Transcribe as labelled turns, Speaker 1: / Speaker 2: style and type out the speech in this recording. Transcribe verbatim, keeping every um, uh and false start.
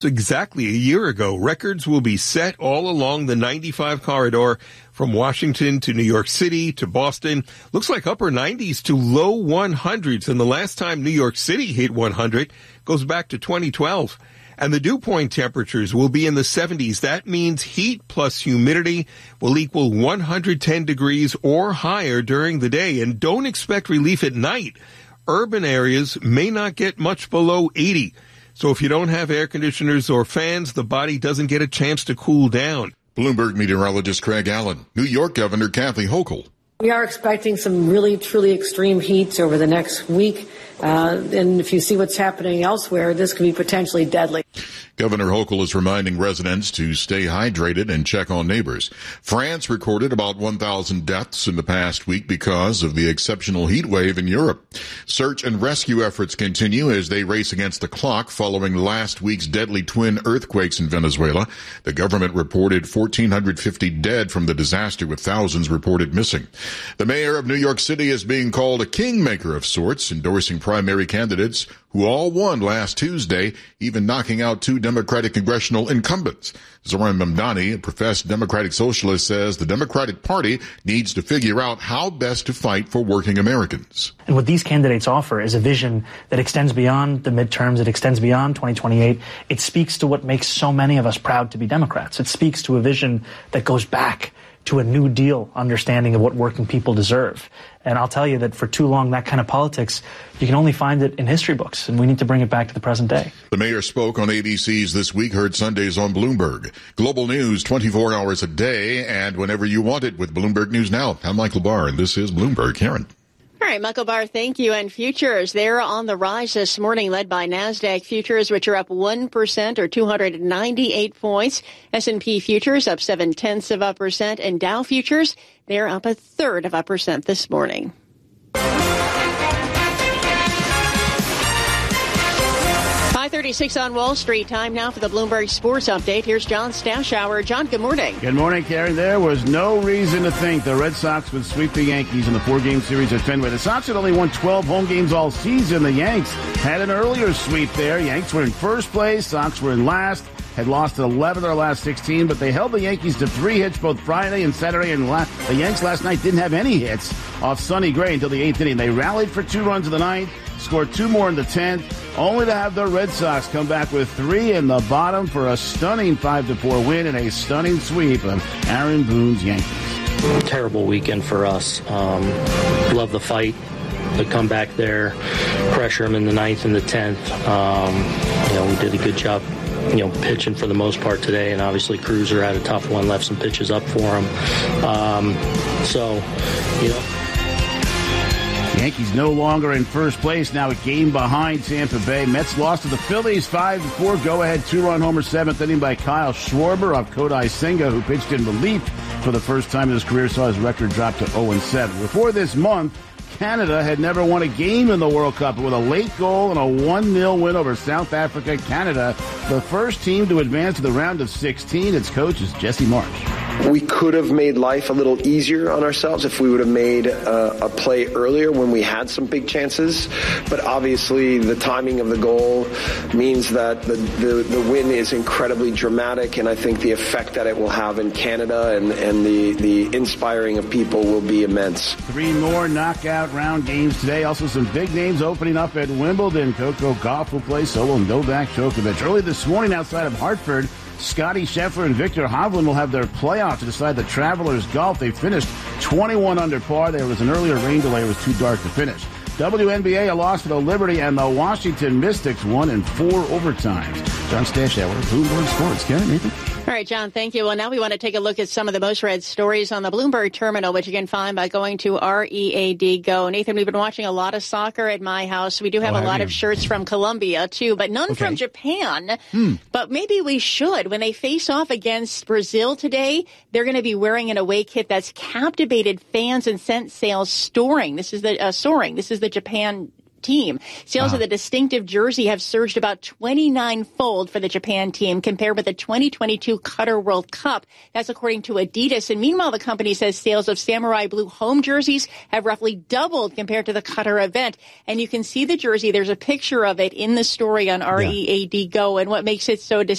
Speaker 1: Exactly a year ago, records will be set all along the ninety-five corridor from Washington to New York City to Boston. Looks like upper nineties to low one hundreds. And the last time New York City hit one hundred goes back to twenty twelve. And the dew point temperatures will be in the seventies. That means heat plus humidity will equal one hundred ten degrees or higher during the day. And don't expect relief at night. Urban areas may not get much below eighty. So if you don't have air conditioners or fans, the body doesn't get a chance to cool down.
Speaker 2: Bloomberg meteorologist Craig Allen. New York Governor Kathy Hochul.
Speaker 3: We are expecting some really, truly extreme heat over the next week. Uh, and if you see what's happening elsewhere, this could be potentially deadly.
Speaker 2: Governor Hochul is reminding residents to stay hydrated and check on neighbors. France recorded about one thousand deaths in the past week because of the exceptional heat wave in Europe. Search and rescue efforts continue as they race against the clock following last week's deadly twin earthquakes in Venezuela. The government reported one thousand four hundred fifty dead from the disaster, with thousands reported missing. The mayor of New York City is being called a kingmaker of sorts, endorsing primary candidates who all won last Tuesday, even knocking out two Democratic congressional incumbents. Zoran Mamdani, a professed Democratic socialist, says the Democratic Party needs to figure out how best to fight for working Americans.
Speaker 4: And what these candidates offer is a vision that extends beyond the midterms. It extends beyond twenty twenty-eight. It speaks to what makes so many of us proud to be Democrats. It speaks to a vision that goes back to a New Deal understanding of what working people deserve. And I'll tell you that for too long, that kind of politics, you can only find it in history books, and we need to bring it back to the present day.
Speaker 2: The mayor spoke on A B C's This Week, heard Sundays on Bloomberg. Global news twenty-four hours a day and whenever you want it with Bloomberg News Now. I'm Michael Barr, and this is Bloomberg. Karen.
Speaker 5: All right, Michael Barr, thank you. And futures, they're on the rise this morning, led by NASDAQ futures, which are up one percent or two hundred ninety-eight points. S and P futures up seven-tenths of a percent. And Dow futures, they're up a third of a percent this morning. five thirty-six on Wall Street. Time now for the Bloomberg Sports Update. Here's John Stashower. John, good morning.
Speaker 6: Good morning, Karen. There was no reason to think the Red Sox would sweep the Yankees in the four-game series at Fenway. The Sox had only won twelve home games all season. The Yanks had an earlier sweep there. Yanks were in first place. Sox were in last. Had lost eleven of their last sixteen, but they held the Yankees to three hits both Friday and Saturday. And la- the Yanks last night didn't have any hits off Sonny Gray until the eighth inning. They rallied for two runs in the ninth, scored two more in the tenth, only to have the Red Sox come back with three in the bottom for a stunning five to four win and a stunning sweep of Aaron Boone's Yankees.
Speaker 7: Terrible weekend for us. Um, love the fight, the comeback there, pressure him in the ninth and the tenth. Um, you know, we did a good job, you know, pitching for the most part today, and obviously Cruiser had a tough one, left some pitches up for him. Um, so, you know.
Speaker 6: Yankees no longer in first place, now a game behind Tampa Bay. Mets lost to the Phillies five to four. Go-ahead two-run homer seventh inning by Kyle Schwarber off Kodai Senga, who pitched in relief for the first time in his career, saw his record drop to oh and seven. Before this month, Canada had never won a game in the World Cup, with a late goal and a one nil win over South Africa. Canada, the first team to advance to the round of sixteen. Its coach is Jesse Marsh.
Speaker 8: We could have made life a little easier on ourselves if we would have made uh, a play earlier when we had some big chances. But obviously the timing of the goal means that the, the, the win is incredibly dramatic, and I think the effect that it will have in Canada and, and the, the inspiring of people will be immense.
Speaker 6: Three more knockout round games today. Also some big names opening up at Wimbledon. Coco Gauff will play solo Novak Djokovic. Early this morning outside of Hartford, Scotty Scheffler and Victor Hovland will have their playoff to decide the Travelers Golf. They finished twenty-one under par. There was an earlier rain delay. It was too dark to finish. W N B A, a loss for the Liberty, and the Washington Mystics won in four overtimes. John Stashower, Bloomberg Sports. Karen, Nathan?
Speaker 5: All right, John, thank you. Well, now we want to take a look at some of the most read stories on the Bloomberg Terminal, which you can find by going to R E A D Go. Nathan, we've been watching a lot of soccer at my house. We do have oh, a lot you? of shirts from Colombia, too, but none okay. from Japan. Hmm. But maybe we should. When they face off against Brazil today, they're going to be wearing an away kit that's captivated fans and sent sales soaring. This is the uh, soaring. This is the Japan team. Sales uh-huh. of the distinctive jersey have surged about twenty-nine-fold for the Japan team compared with the twenty twenty-two Qatar World Cup. That's according to Adidas. And meanwhile, the company says sales of Samurai Blue home jerseys have roughly doubled compared to the Qatar event. And you can see the jersey. There's a picture of it in the story on R E A D Go. And what makes it so distinctive